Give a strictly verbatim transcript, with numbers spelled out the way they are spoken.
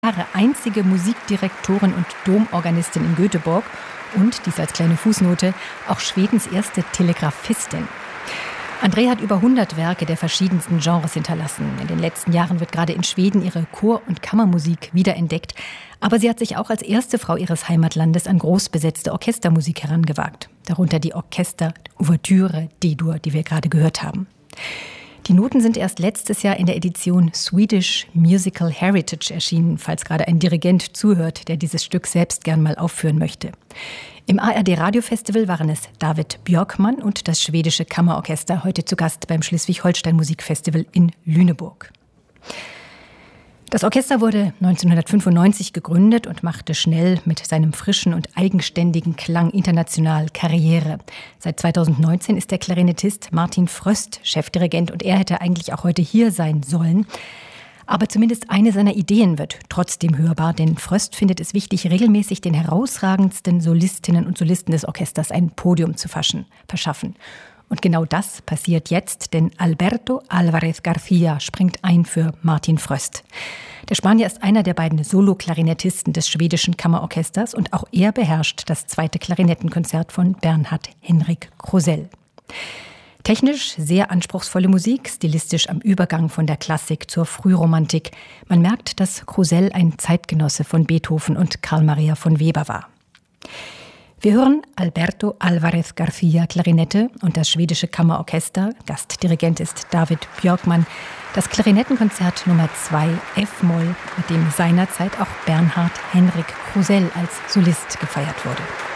Jahre einzige Musikdirektorin und Domorganistin in Göteborg und, dies als kleine Fußnote, auch Schwedens erste Telegraphistin. Andrea hat über hundert Werke der verschiedensten Genres hinterlassen. In den letzten Jahren wird gerade in Schweden ihre Chor- und Kammermusik wiederentdeckt. Aber sie hat sich auch als erste Frau ihres Heimatlandes an großbesetzte Orchestermusik herangewagt. Darunter die Orchester-Ouvertüre D-Dur, die wir gerade gehört haben. Die Noten sind erst letztes Jahr in der Edition Swedish Musical Heritage erschienen, falls gerade ein Dirigent zuhört, der dieses Stück selbst gern mal aufführen möchte. Im A R D-Radiofestival waren es David Björkman und das schwedische Kammerorchester, heute zu Gast beim Schleswig-Holstein-Musikfestival in Lüneburg. Das Orchester wurde neunzehnhundertfünfundneunzig gegründet und machte schnell mit seinem frischen und eigenständigen Klang international Karriere. Seit zweitausendneunzehn ist der Klarinettist Martin Fröst Chefdirigent und er hätte eigentlich auch heute hier sein sollen. Aber zumindest eine seiner Ideen wird trotzdem hörbar, denn Fröst findet es wichtig, regelmäßig den herausragendsten Solistinnen und Solisten des Orchesters ein Podium zu verschaffen. Und genau das passiert jetzt, denn Alberto Álvarez García springt ein für Martin Fröst. Der Spanier ist einer der beiden Solo-Klarinettisten des schwedischen Kammerorchesters und auch er beherrscht das zweite Klarinettenkonzert von Bernhard Henrik Krusell. Technisch sehr anspruchsvolle Musik, stilistisch am Übergang von der Klassik zur Frühromantik. Man merkt, dass Krusell ein Zeitgenosse von Beethoven und Carl Maria von Weber war. Wir hören Alberto Álvarez García Klarinette und das schwedische Kammerorchester. Gastdirigent ist David Björkman. Das Klarinettenkonzert Nummer zwei F-Moll, mit dem seinerzeit auch Bernhard Henrik Krusell als Solist gefeiert wurde.